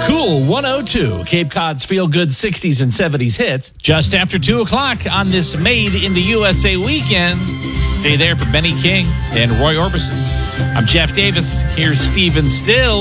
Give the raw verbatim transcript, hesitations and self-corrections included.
Cool one oh two, Cape Cod's feel-good sixties and seventies hits, just after two o'clock on this Made in the U S A weekend. Stay there for Benny King and Roy Orbison. I'm Jeff Davis. Here's Stephen Still.